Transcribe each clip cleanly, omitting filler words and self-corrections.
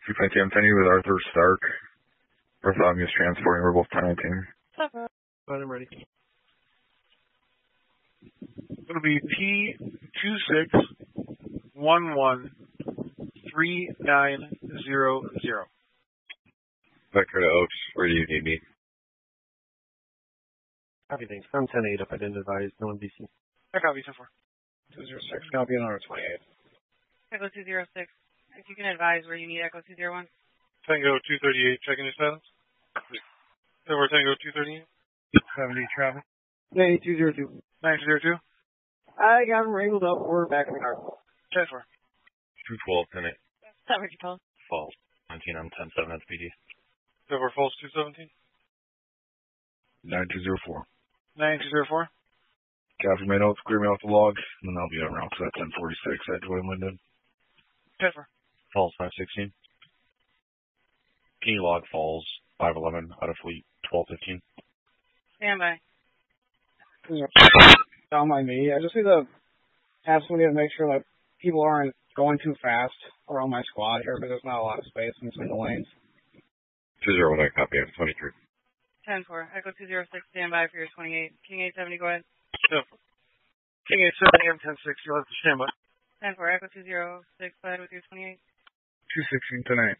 250 Anthony with Arthur Stark. Bartholomew is transporting. We're both 1019. I'm ready. It'll be P26113900. Vector to Oaks, where do you need me? Copy, thanks. I'm 10-8 if I didn't advise. No one BC. I copy, 10-4. 206, copy on R28. Echo 206. If you can advise where you need Echo 201. Tango 238, checking your status. Over Tango 238. 70 traffic. 9202. 9202. I got him wrangled up. We're back in the car. 10-4. 212, 10-8. Coverage, Paul. Falls. 19 on 10-7 at PD. Over Falls 217. 9204. 9204. Copy my notes, clear me off the log, and then I'll be on route to that 1046 at Joy Linden. 10-4. Falls 516. Can you log Falls 511 out of fleet 1215? Stand by. Don't mind me. I just need to have somebody to make sure that people aren't going too fast around my squad here, because there's not a lot of space in some of the lanes. 201, copy. I'm 23. 10-4. Echo 206. Stand by for your 28. King 870, go ahead. 10-4. King 870, I'm 10-6. You'll have to stand by. 10-4. Echo 206. Go ahead with your 28. 216 tonight.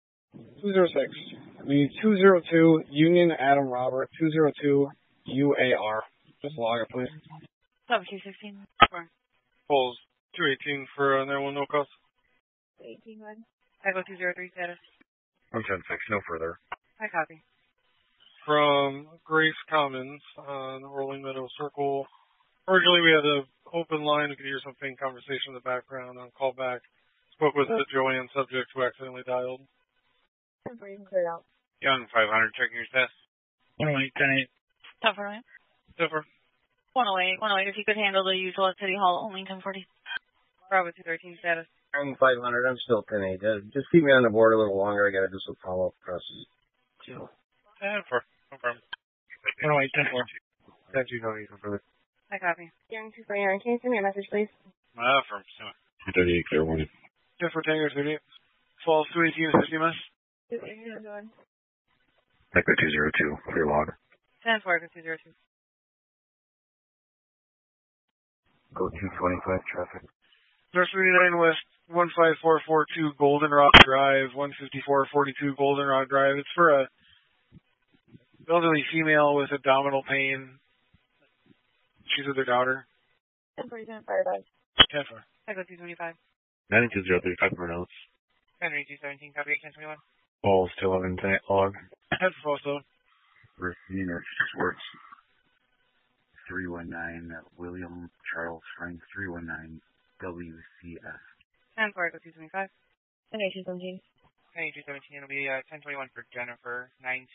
206. We need 202 Union Adam Robert 202 UAR. Just log it, please. Cover 216. Falls 218 for another one, no cost. 18, go ahead. Echo 203 status. I'm 10-6, no further. I copy. From Grace Commons on Rolling Meadow Circle. Originally, we had an open line. You could hear some faint conversation in the background on callback. Spoke with a Joanne subject who accidentally dialed. Before you can clear it out. Young 500, checking your test. 108, 10-8. Tougher, right? Differ. 108. If you could handle the usual at City Hall, only 1040. Bravo 213 status. I'm 500. I'm still 10-8. Just keep me on the board a little longer. I got to do some follow-up process. 10-4. No problem. 108, 10-4. Thank you, no need for further. I copy. Young 249. Can you send me a message, please? From 238, clear 1. Differ Tango 38. Falls 218, 50 mess. 218, go ahead. Echo 202, clear log. 10-4, Echo 202. Go 225 traffic. North 39 West, 15442 Goldenrod Drive, 15442 Goldenrod Drive. It's for a elderly female with abdominal pain. She's with her daughter. 1047, Firebug. 10-4. Echo 225. 9203, copy for notes. Henry 217, copy 1021. Falls 211, 10-8 log. 10-4 also. Racine Schwartz. 319, William Charles Frank, 319, WCF. 10-4, Echo 225. Henry 217. Henry 217, it'll be 1021 for Jennifer,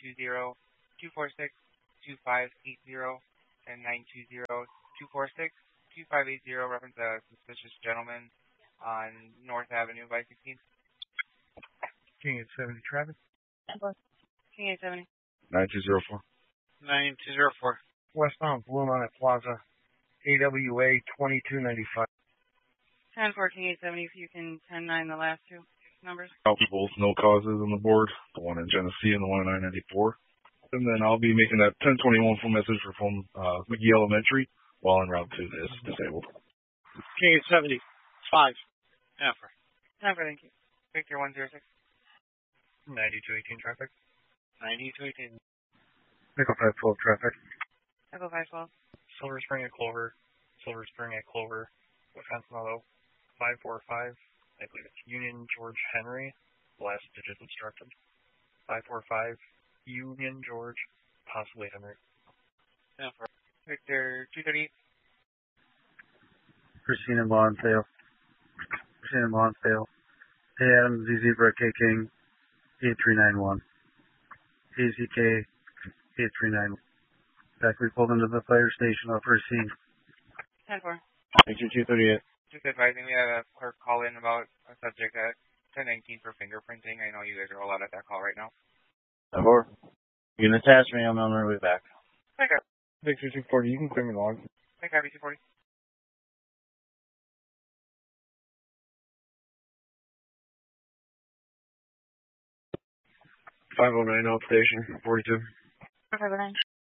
920-246-2580, and 920-246-2580, reference a suspicious gentleman on North Avenue by 16th. King 870 traffic. King 870. 9204. 9204. Westbound Blue Line Plaza, AWA 2295. 10-4, King 870, if you can 10-9 the last two numbers. Both no causes on the board, the one in Genesee and the one in 994. And then I'll be making that 1021 full message from McGee Elementary while en route to this disabled. King 870, 5. After. 10-4, thank you. Victor 106. 9218 traffic. 9218. Nickel 512 traffic. Echo 512. Silver Spring at Clover. Silver Spring at Clover. Offense Mellow. 545. I believe it's Union George Henry. Last digit obstructed. 545. Union George, possibly Henry. Yeah, for Victor 238. Christina Lonsdale. AM Zebra K King 8391. AZK 8391. Back, we pulled into the fire station off Racine. 10-4. Victor 238. Just advising, we had a clerk call in about a subject at 1019 for fingerprinting. I know you guys are all out at that call right now. 4. You can attach me. I'm on my way back. Okay. Victor 240, you can clear me log. Okay, 240. 509 outstation, 42. 509.